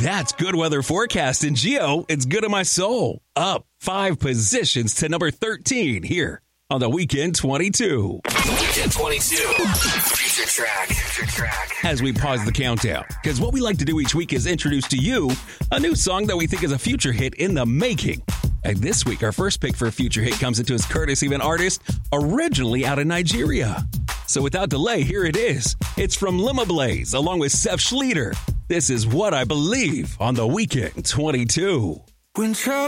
That's good weather forecast. And Geo, it's good in my soul. Up 5 positions to number 13 here on the Weekend 22. Weekend 22. Future track. As we pause the countdown, because what we like to do each week is introduce to you a new song that we think is a future hit in the making. And this week, our first pick for a future hit comes into us courtesy of an artist originally out of Nigeria. So without delay, here it is. It's from Lima Blaze along with Seth Schleter. This is What I Believe on the Weekend 22.